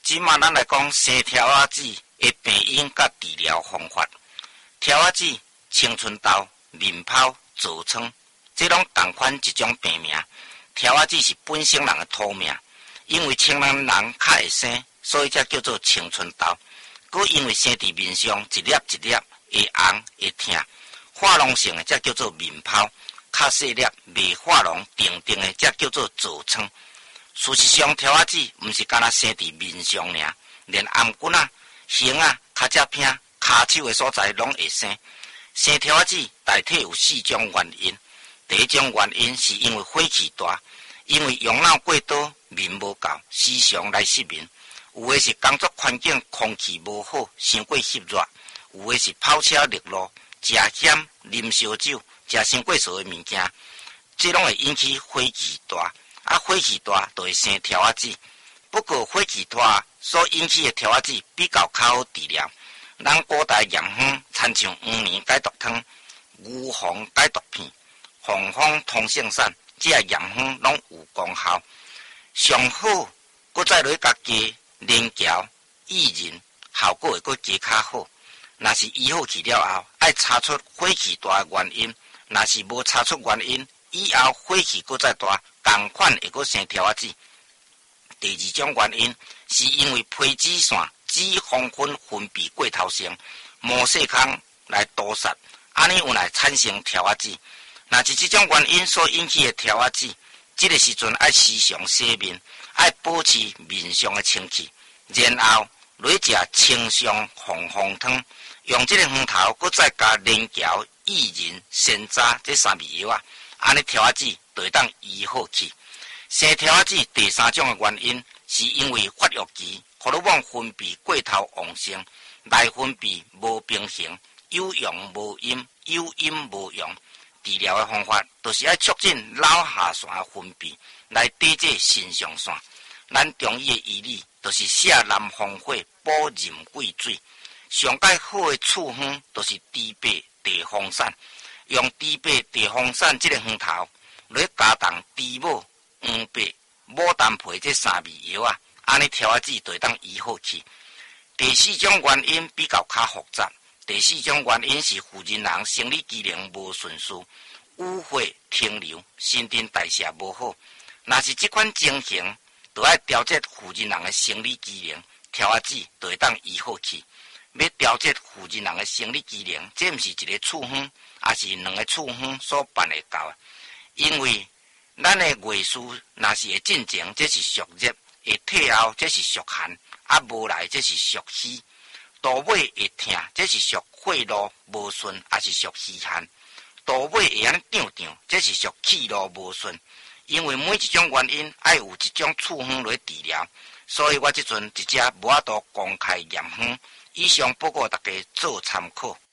即马咱来讲生条仔子的病因甲治疗方法。条仔子、青春痘、面泡、痤疮，这拢同款一种病名。条仔子是本省人的土名，因为青人人较会生，所以才叫做青春痘。佮因为生伫面上一粒一粒会红会痛，化脓性的才叫做面泡，较细粒未化脓定定的才叫做痤疮。事实上，条仔子毋是干那生伫面上尔，连颔骨啊、胸啊、骹只片、骹手的所在拢会生。生条仔子大体有4种原因。第一种原因是因为火气大，因为用脑过多，面无够，时常来失眠。有的是工作环境空气无好，伤过翕热；有的是跑车累路、食咸、啉烧酒、食伤过素的物件，这拢会引起火气大。火气大就会生条仔子。不过火气大所引起的条仔子比较好治疗。咱古代验方参像黄连解毒汤、牛黄解毒片、红方通性散，这些验方拢有功效。上好，搁再落加加连胶、薏仁，效果会搁加较好。若是医好去了后，爱查出火气大的原因。若是无查出原因，以后火气搁再大，同款会搁生条仔子。第二种原因是因为皮脂腺脂肪分泌过头性，毛细孔来堵塞，安尼有来产生条仔子。若是这种原因所引起的条仔子，这个时阵爱时常洗面，爱保持面上的清气，然后来食清香红汤，用这个汤头，搁再加连胶、薏仁、鲜渣这3味药啊，安尼条仔子就会当医好去。生条仔子第3种的原因，是因为发育期荷尔蒙分泌过头旺盛，内分泌无平衡，有用无阴，有阴无用。治疗的方法就是要促进脑下腺的分泌，来抵制肾上腺。咱中医的医理就是下南风火，补壬癸水。上界好的处方就是猪白地黄散，用猪白地黄散这个方头来加重猪母、黄白、牡丹皮这3味药啊，安尼条仔子就会当医好去。第4种原因比较复杂。第4种原因是妇人人生理机能无顺序，污血停留，新陈代谢无好。若是这款情形，就要调节妇人人的生理机能，条仔子就会当医好去。要调节妇人人的生理机能，这毋是一个处方，也是2个处方所办会到的。因为咱的月事若是会进前，这是属热；会退后，这是属寒；无来，这是属虚。肚尾会痛，这是属血路无顺，也是属虚寒；肚尾会安尼胀胀，这是属气路无顺。因为每一种原因，爱有一种处方来治疗，所以我即阵直接无法度公开验方，以上报告大家做参考。